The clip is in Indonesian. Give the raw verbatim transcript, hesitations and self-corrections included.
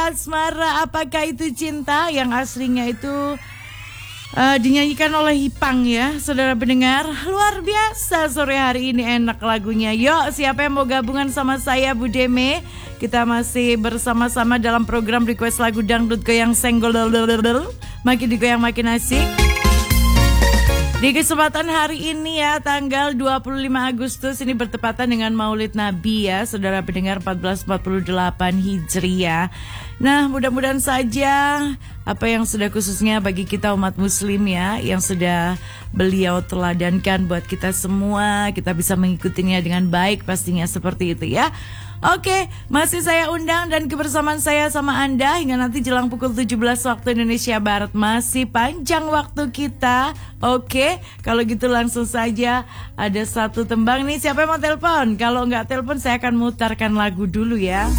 Asmara, apakah itu cinta? Yang aslinya itu uh, dinyanyikan oleh Ipang ya, saudara pendengar. Luar biasa sore hari ini enak lagunya. Yuk, siapa yang mau gabungan sama saya Bu Deme? Kita masih bersama-sama dalam program Request Lagu Dangdut Goyang Senggol. Makin digoyang makin asik. Di kesempatan hari ini ya, tanggal dua puluh lima Agustus ini bertepatan dengan Maulid Nabi ya, saudara pendengar, empat belas empat puluh delapan Hijriah. Nah, mudah-mudahan saja apa yang sudah khususnya bagi kita umat muslim ya, yang sudah beliau teladankan buat kita semua, kita bisa mengikutinya dengan baik pastinya, seperti itu ya. Oke, masih saya undang dan kebersamaan saya sama Anda hingga nanti jelang pukul tujuh belas waktu Indonesia Barat. Masih panjang waktu kita. Oke, kalau gitu langsung saja ada satu tembang nih. Siapa yang mau telepon? Kalau nggak telepon saya akan mutarkan lagu dulu ya.